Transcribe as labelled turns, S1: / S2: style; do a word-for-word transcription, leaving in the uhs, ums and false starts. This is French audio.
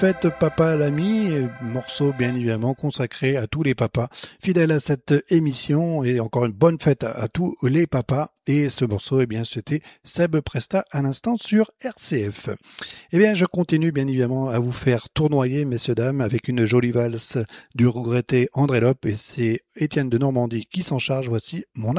S1: fête papa l'ami, morceau bien évidemment consacré à tous les papas fidèles à cette émission et encore une bonne fête à, à tous les papas. Et ce morceau, eh bien, c'était Seb Presta à l'instant sur R C F. Eh bien, je continue bien évidemment à vous faire tournoyer, messieurs dames, avec une jolie valse du regretté André Lope et c'est Étienne de Normandie qui s'en charge. Voici mon